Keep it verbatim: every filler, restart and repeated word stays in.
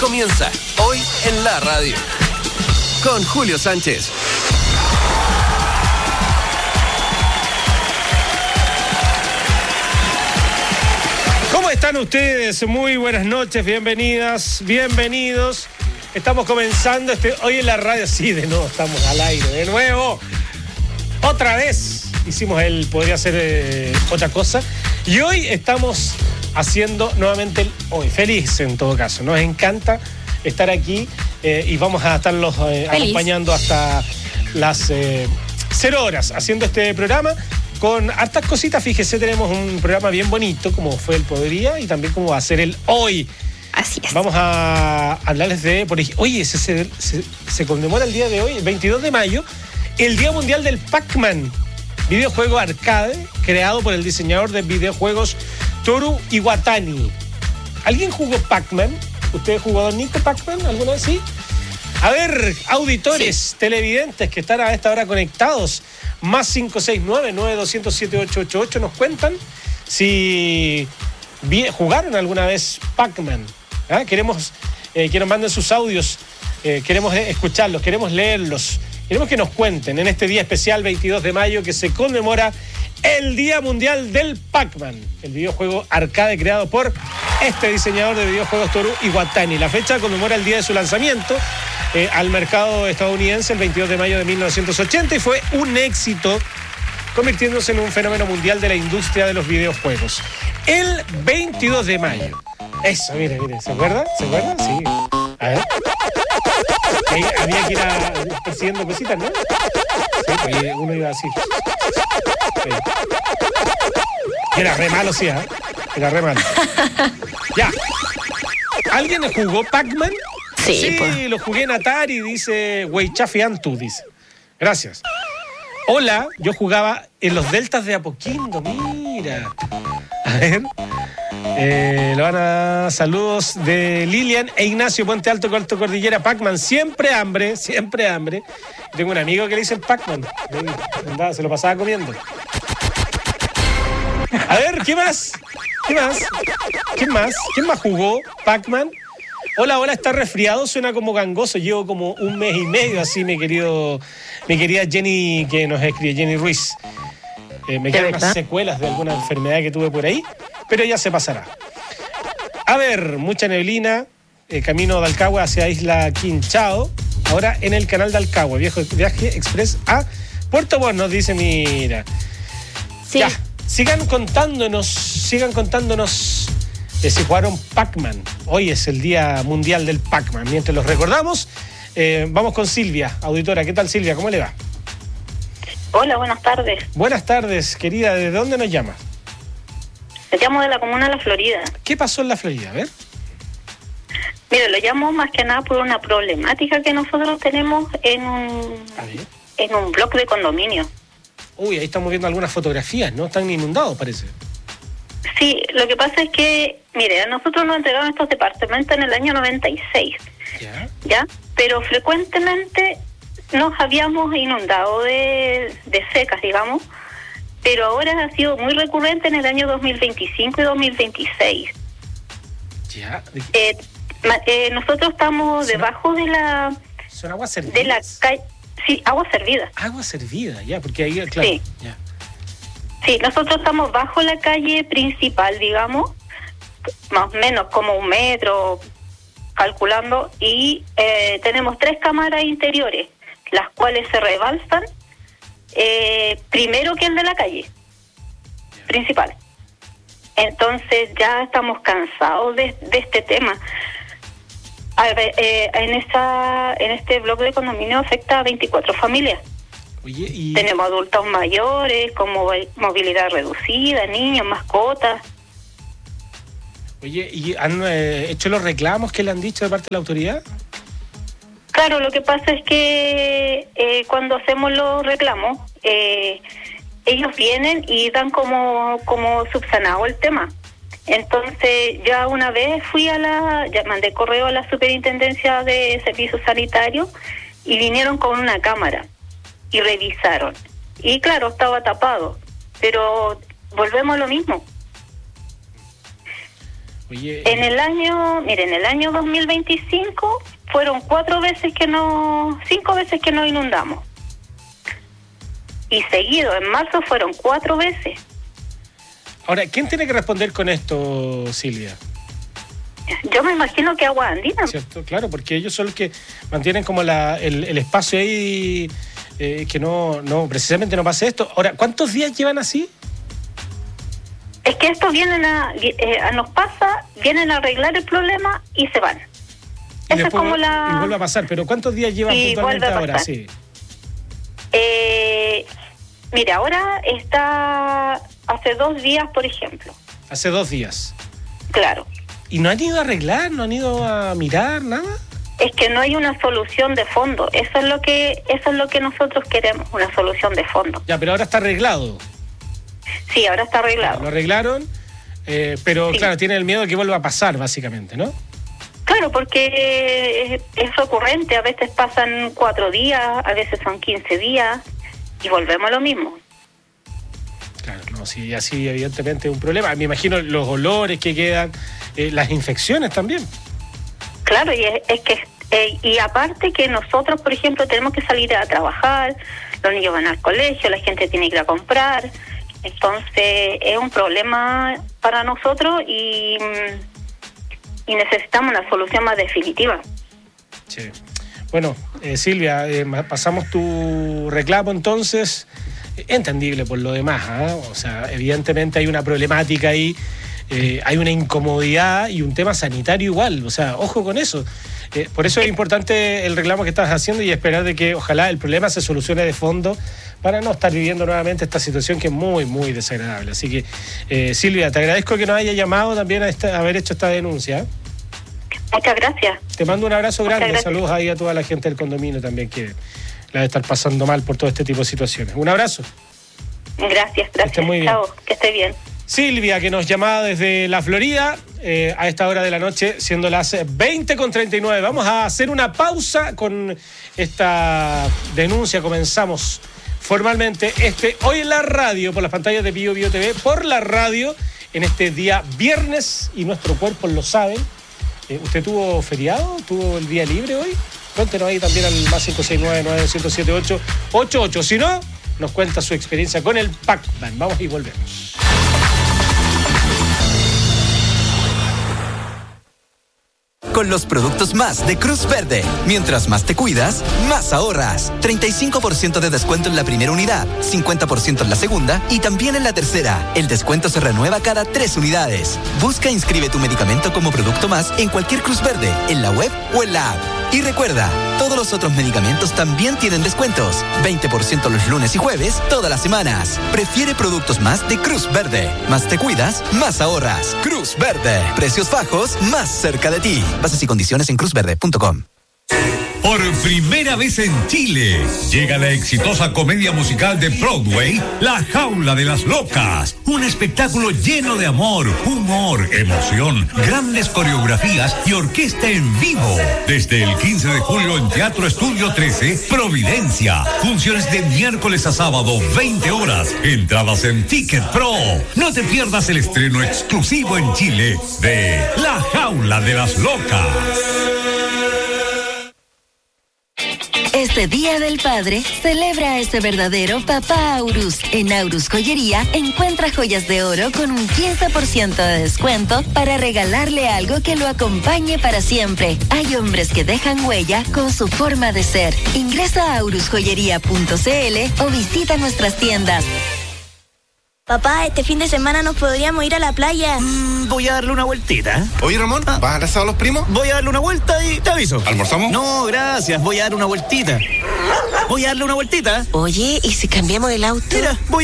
comienza hoy en la radio con Julio Sánchez. ¿Cómo están ustedes? Muy buenas noches, bienvenidas, bienvenidos. Estamos comenzando este hoy en la radio, sí, de nuevo estamos al aire, de nuevo. Otra vez hicimos el podría ser eh, otra cosa y hoy estamos haciendo nuevamente el hoy. Feliz en todo caso, nos encanta estar aquí eh, y vamos a estarlos eh, acompañando hasta las eh, cero horas haciendo este programa con hartas cositas. Fíjese, tenemos un programa bien bonito como fue el Podría y también como va a ser el hoy. Así es. Vamos a hablarles de, por ejemplo, oye, se, se, se, se conmemora el día de hoy, el veintidós de mayo, el Día Mundial del Pac-Man, videojuego arcade creado por el diseñador de videojuegos Toru Iwatani. ¿Alguien jugó Pac-Man? ¿Usted jugó Don Nico Pac-Man alguna vez? Sí. A ver, auditores, sí, televidentes que están a esta hora conectados, más cinco seis nueve, nueve dos cero siete, ocho ocho ocho, nos cuentan si jugaron alguna vez Pac-Man. ¿Ah? Queremos eh, que nos manden sus audios, eh, queremos escucharlos, queremos leerlos, queremos que nos cuenten en este día especial veintidós de mayo que se conmemora el Día Mundial del Pac-Man, el videojuego arcade creado por este diseñador de videojuegos Toru Iwatani. La fecha conmemora el día de su lanzamiento eh, al mercado estadounidense el veintidós de mayo de mil novecientos ochenta y fue un éxito, convirtiéndose en un fenómeno mundial de la industria de los videojuegos. El veintidós de mayo. Eso, mire, mire, ¿se acuerda? ¿Se acuerda? Sí. A ver. Ahí había que ir a, persiguiendo cositas, ¿no? Sí, pues uno iba así. Sí. Era re malo, sí, ¿eh? Era re malo. Ya. ¿Alguien jugó Pac-Man? Sí, sí, pues. Lo jugué en Atari, dice Weichafi Antu, dice. Gracias. Hola, yo jugaba en los deltas de Apoquindo, mira. A ver. Eh, lo van a saludos de Lilian e Ignacio Puente Alto, Alto Cordillera. Pac-Man, siempre hambre, siempre hambre. Tengo un amigo que le dice el Pac-Man. Andaba, se lo pasaba comiendo. A ver, ¿qué más? ¿Qué más? ¿Quién más? ¿Quién más jugó Pac-Man? Hola, hola, está resfriado, suena como gangoso. Llevo como un mes y medio así, mi querido, mi querida Jenny, que nos escribe, Jenny Ruiz. Eh, me quedan unas secuelas de alguna enfermedad que tuve por ahí, pero ya se pasará. A ver, mucha neblina, eh, camino de Alcagua hacia Isla Quinchao, ahora en el canal de Alcagua, viejo viaje express a Puerto Montt, nos dice, mira. Sí. Ya, sigan contándonos, sigan contándonos de si jugaron Pac-Man. Hoy es el Día Mundial del Pac-Man. Mientras los recordamos, eh, vamos con Silvia, auditora. ¿Qué tal, Silvia? ¿Cómo le va? Hola, buenas tardes. Buenas tardes, querida. ¿De dónde nos llama? Le llamo de la comuna de La Florida. ¿Qué pasó en La Florida? A ver. Mire, lo llamo más que nada por una problemática que nosotros tenemos en un, en un bloque de condominio. Uy, ahí estamos viendo algunas fotografías, ¿no? Están inundados, parece. Sí, lo que pasa es que, mire, a nosotros nos entregaron estos departamentos en el año noventa y seis. ¿Ya? ¿Ya? Pero frecuentemente nos habíamos inundado de, de secas, digamos, pero ahora ha sido muy recurrente en el año dos mil veinticinco y dos mil veintiséis. ¿Ya? Eh, eh, nosotros estamos ¿Son, debajo de la... ¿Son aguas servidas? De la calle... Sí, agua servida. Agua servida, ya, porque ahí, claro. Sí. Ya. Sí, nosotros estamos bajo la calle principal, digamos, más o menos como un metro, calculando, y eh, tenemos tres cámaras interiores, las cuales se rebalsan eh, primero que el de la calle principal. Entonces ya estamos cansados de, de este tema. A ver, eh, en esta en este bloque de condominio afecta a veinticuatro familias. Oye, y... Tenemos adultos mayores, con movilidad reducida, niños, mascotas. Oye, ¿y han eh, hecho los reclamos que le han dicho de parte de la autoridad? Claro, lo que pasa es que eh, cuando hacemos los reclamos, eh, ellos vienen y dan como, como subsanado el tema. Entonces, ya una vez fui a la, ya mandé correo a la Superintendencia de Servicios Sanitarios y vinieron con una cámara y revisaron. Y claro, estaba tapado, pero volvemos a lo mismo. Oye, En el año, mire, en el año dos mil veinticinco fueron cuatro veces que no, cinco veces que nos inundamos. Y seguido, en marzo fueron cuatro veces. Ahora, ¿quién tiene que responder con esto, Silvia? Yo me imagino que Agua Andina. ¿Cierto? Claro, porque ellos son los que mantienen como la, el, el espacio ahí, eh, que no, no, precisamente no pase esto. Ahora, ¿cuántos días llevan así? Es que estos vienen a, eh, a nos pasa, vienen a arreglar el problema y se van. Y Esa es como la... y vuelve a pasar, pero ¿cuántos días llevan Y puntualmente vuelve a ahora? pasar. Sí. Eh, mira, ahora está hace dos días, por ejemplo. Hace dos días. Claro. ¿Y no han ido a arreglar? ¿No han ido a mirar nada? Es que no hay una solución de fondo. Eso es lo que eso es lo que nosotros queremos, una solución de fondo. Ya, pero ahora está arreglado. Sí, ahora está arreglado. Lo arreglaron, eh, pero Sí. claro, tienen el miedo de que vuelva a pasar, básicamente, ¿no? Claro, porque es, es recurrente. A veces pasan cuatro días, a veces son quince días y volvemos a lo mismo. Claro, no, sí, así evidentemente es un problema. Me imagino los olores que quedan, eh, las infecciones también. Claro, y es, es que eh, y aparte que nosotros, por ejemplo, tenemos que salir a trabajar, los niños van al colegio, la gente tiene que ir a comprar, entonces es un problema para nosotros y, y necesitamos una solución más definitiva. Sí. Bueno, eh, Silvia, eh, pasamos tu reclamo entonces. Entendible por lo demás, ¿eh? O sea, evidentemente hay una problemática ahí, eh, hay una incomodidad y un tema sanitario igual, o sea, ojo con eso. Eh, por eso es importante el reclamo que estás haciendo y esperar de que ojalá el problema se solucione de fondo para no estar viviendo nuevamente esta situación que es muy, muy desagradable. Así que, eh, Silvia, te agradezco que nos haya llamado también a, esta, a haber hecho esta denuncia. ¿eh? Muchas gracias. Te mando un abrazo Muchas grande, gracias. saludos ahí a toda la gente del condominio también que la de estar pasando mal por todo este tipo de situaciones. Un abrazo. Gracias, esté gracias. muy bien. Chao, que esté bien. Silvia, que nos llamaba desde la Florida eh, a esta hora de la noche, siendo las veinte con treinta y nueve. Vamos a hacer una pausa con esta denuncia. Comenzamos formalmente este Hoy en la Radio, por las pantallas de Bio Bio T V, por la radio, en este día viernes, y nuestro cuerpo lo saben. Eh, ¿Usted tuvo feriado? ¿Tuvo el día libre hoy? Cuéntenos ahí también al más cinco seis nueve, nueve cero siete ocho, ocho ocho. Si no, nos cuenta su experiencia con el Pac-Man. Vamos y volvemos. Con los productos más de Cruz Verde. Mientras más te cuidas, más ahorras. treinta y cinco por ciento de descuento en la primera unidad, cincuenta por ciento en la segunda y también en la tercera. El descuento se renueva cada tres unidades. Busca e inscribe tu medicamento como producto más en cualquier Cruz Verde, en la web o en la app. Y recuerda, todos los otros medicamentos también tienen descuentos. veinte por ciento los lunes y jueves, todas las semanas. Prefiere productos más de Cruz Verde. Más te cuidas, más ahorras. Cruz Verde. Precios bajos, más cerca de ti. Bases y condiciones en cruz verde punto com. Por primera vez en Chile, llega la exitosa comedia musical de Broadway, La Jaula de las Locas. Un espectáculo lleno de amor, humor, emoción, grandes coreografías y orquesta en vivo. Desde el quince de julio en Teatro Estudio trece, Providencia. Funciones de miércoles a sábado, veinte horas. Entradas en Ticket Pro. No te pierdas el estreno exclusivo en Chile de La Jaula de las Locas. Este Día del Padre, celebra a ese verdadero papá Aurus. En Aurus Joyería, encuentra joyas de oro con un quince por ciento de descuento para regalarle algo que lo acompañe para siempre. Hay hombres que dejan huella con su forma de ser. Ingresa a aurus joyería punto c l o visita nuestras tiendas. Papá, este fin de semana nos podríamos ir a la playa. Mm, voy a darle una vueltita. Oye, Ramón, ¿vas a abrazar a los primos? Voy a darle una vuelta y te aviso. ¿Almorzamos? No, gracias. Voy a dar una vueltita. Voy a darle una vueltita. Oye, ¿y si cambiamos el auto? Mira, voy